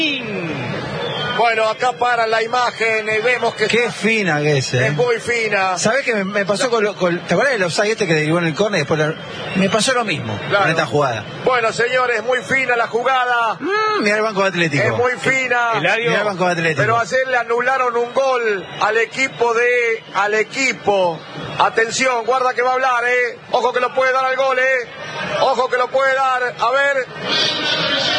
Bueno, acá para la imagen y vemos que... Qué fina que es muy fina. ¿Sabés qué me pasó con ¿te acuerdas del offside este que derivó en el córner? Me pasó lo mismo con esta jugada. Bueno, señores, muy fina la jugada. Mirá el banco de Atlético. Es muy fina. Mirá el banco de Atlético. Pero ayer le anularon un gol al equipo. Atención, guarda que va a hablar, Ojo que lo puede dar al gol, Ojo que lo puede dar. A ver.